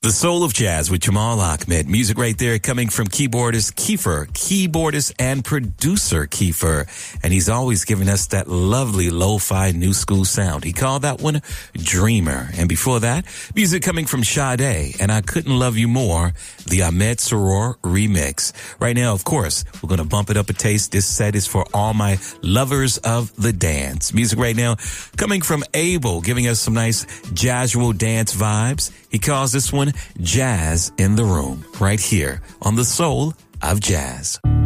The Soul of Jazz with Jamal Ahmed. Music right there coming from keyboardist and producer Kiefer. And he's always giving us that lovely lo-fi new school sound. He called that one Dreamer. And before that, music coming from Sade and I Couldn't Love You More, the Ahmed Saror remix. Right now, of course, we're going to bump it up a taste. This set is for all my lovers of the dance. Music right now coming from Abel, giving us some nice jazzual dance vibes. He calls this one Jazz in the Room, right here on The Soul of Jazz.